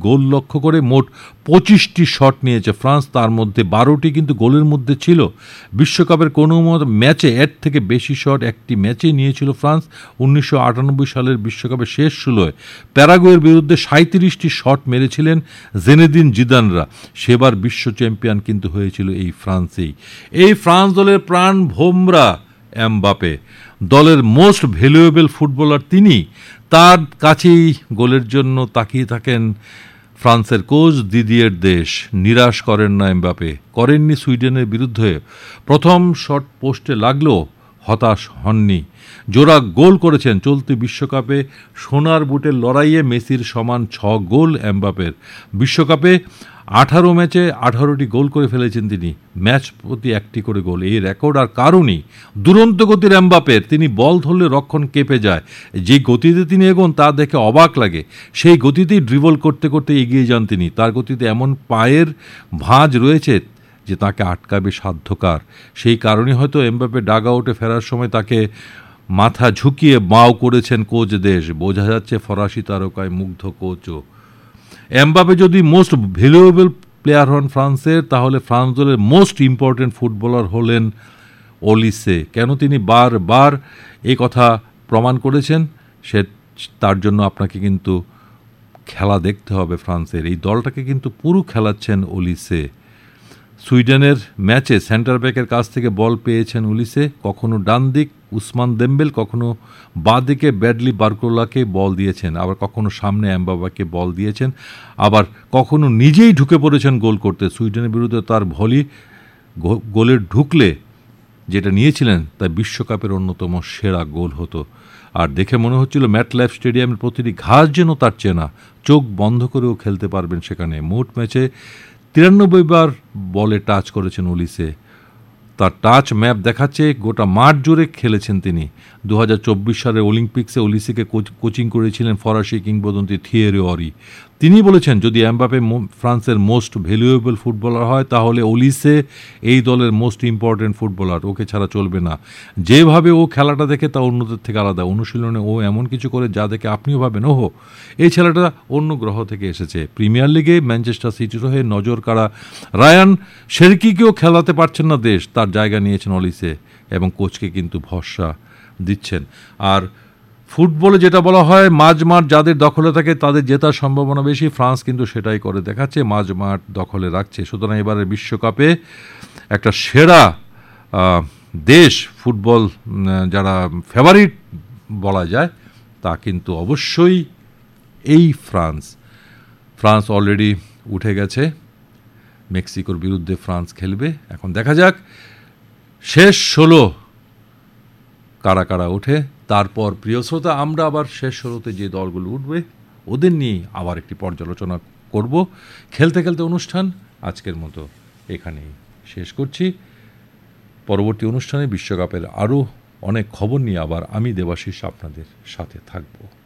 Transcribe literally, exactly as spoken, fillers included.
গোল লক্ষ্য করে মোট পঁচিশটি শট নিয়েছে ফ্রান্স, তার মধ্যে বারোটি কিন্তু গোলের মধ্যে ছিল। বিশ্বকাপের কোনো ম্যাচে এর থেকে বেশি শট একটি ম্যাচে নিয়েছিল ফ্রান্স। উনিশশো আটানব্বই সালের বিশ্বকাপের শেষ ষোলোয় প্যারাগুয়ের বিরুদ্ধে সাঁইত্রিশটি শট মেরেছিলেন জেনেদিন জিদানরা। সেবার বিশ্ব চ্যাম্পিয়ন কিন্তু হয়েছিল এই ফ্রান্সেই। এই ফ্রান্স দলের প্রাণ ভোমরা এমবাপে, দলের মোস্ট ভ্যালুয়েবল ফুটবলার তিনি। তার কাছেই গোলের জন্য তাকিয়ে থাকেন ফ্রান্সের কোচ দিদিয়ের দেশ। নিরাশ করেন না এমবাপে, করেননি সুইডেনের বিরুদ্ধে। প্রথম শট পোস্টে লাগলেও হতাশ হননি, জোড়া গোল করেছেন। চলতি বিশ্বকাপে সোনার বুটের লড়াইয়ে মেসির সমান ছ গোল এমবাপের। বিশ্বকাপে আঠারো ম্যাচে আঠারোটি গোল করে ফেলেছেন তিনি, ম্যাচ প্রতি একটি করে গোল। এই রেকর্ড আর কারণই দুরন্ত গতির এমবাপের। তিনি বল ধরলে রক্ষণ কেঁপে যায়, যে গতিতে তিনি এগোন তা দেখে অবাক লাগে। সেই গতিতেই ড্রিবল করতে করতে এগিয়ে যান তিনি। তার গতিতে এমন পায়ের ভাঁজ রয়েছে যে তাকে আটকাবে সাধ্যকার। সেই কারণে হয়তো এমবাপে ডাগ আউটে ফেরার সময় তাকে মাথা ঝুঁকিয়ে বাও করেছেন কোচ দেশ। বোঝা যাচ্ছে ফরাসি তারকায় মুগ্ধ কোচও। এমবাপে যদি মোস্ট ভ্যালুয়েবল প্লেয়ার হন ফ্রান্সের, তাহলে ফ্রান্স দলের মোস্ট ইম্পর্টেন্ট ফুটবলার হলেন ওলিসে। কেন তিনি বারবার এই কথা প্রমাণ করেছেন, সে তার জন্য আপনাকে কিন্তু খেলা দেখতে হবে ফ্রান্সের। এই দলটাকে কিন্তু পুরো খেলাচ্ছেন ওলিসে। সুইডেনের ম্যাচে সেন্টার ব্যাকের কাছ থেকে বল পেয়েছেন ওলিসে। কখনো ডান দিক উসমান দেম্বেল, কখনো বাঁ দিকে ব্যাডলি বার্কোলাকে বল দিয়েছেন, আবার কখনো সামনে এমবাপ্পেকে বল দিয়েছেন, আবার কখনো নিজেই ঢুকে পড়েছেন গোল করতে। সুইডেনের বিরুদ্ধে তার ভলি গোলের ঢুকলে যেটা নিয়েছিলেন তা বিশ্বকাপের অন্যতম সেরা গোল হতো। আর দেখে মনে হচ্ছিল ম্যাটলাইফ স্টেডিয়ামের প্রতিটি ঘাস যেন তার চেনা, চোখ বন্ধ করেও খেলতে পারবেন সেখানে। মোট ম্যাচে তিরানব্বই বার বলে টাচ করেছেন ওলিসে। তার টাচ ম্যাপ দেখাচ্ছে গোটা মাঠ জুড়ে খেলেছেন তিনি। দু হাজার চব্বিশ সালের অলিম্পিক্সে ওলিসেকে কোচিং করেছিলেন ফরাসি কিংবদন্তি থিয়েরি অরি। তিনি বলেছেন, যদি এমবাপে ফ্রান্সের মোস্ট ভ্যালুয়েবল ফুটবলার হয়, তাহলে ওলিসে এই দলের মোস্ট ইম্পর্টেন্ট ফুটবলার, ওকে ছাড়া চলবে না। যেভাবে ও খেলাটা দেখে তা অন্যদের থেকে আলাদা। অনুশীলনে ও এমন কিছু করে যা দেখে আপনিও ভাবেন, ওহো, এই ছেলেটা অন্য গ্রহ থেকে এসেছে। প্রিমিয়ার লিগে ম্যানচেস্টার সিটির হয়ে নজর কাড়া রায়ান শেরকিকেও খেলাতে পারছেন না দেশ, তার জায়গা নিয়েছেন ওলিসে এবং কোচকে কিন্তু ভরসা দিচ্ছেন। আর ফুটবলে যেটা বলা হয়, মাঝমাঠ যাদের দখলে থাকে তাদের জেতার সম্ভাবনা বেশি। ফ্রান্স কিন্তু সেটাই করে দেখাচ্ছে, মাঝমাঠ দখলে রাখছে। সুতরাং এবারের বিশ্বকাপে একটা সেরা দেশ, ফুটবল যারা ফেভারিট বলা যায়, তা কিন্তু অবশ্যই এই ফ্রান্স। ফ্রান্স অলরেডি উঠে গেছে, মেক্সিকোর বিরুদ্ধে ফ্রান্স খেলবে। এখন দেখা যাক শেষ ষোলো কারা কারা ওঠে। তারপর প্রিয় শ্রোতা, আমরা আবার শেষ ষোলোতে যে দলগুলো উঠবে ওদের নিয়ে আবার একটি পর্যালোচনা করব। খেলতে খেলতে অনুষ্ঠান আজকের মতো এখানেই শেষ করছি। পরবর্তী অনুষ্ঠানে বিশ্বকাপের আরও অনেক খবর নিয়ে আবার আমি দেবাশিস আপনাদের সাথে থাকব।